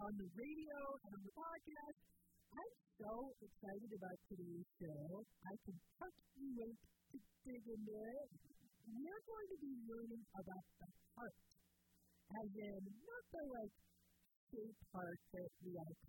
on the radio and on the podcast. I'm so excited about today's show. I can hardly wait to dig into it. We're going to be learning about the heart, as in not the shape heart that we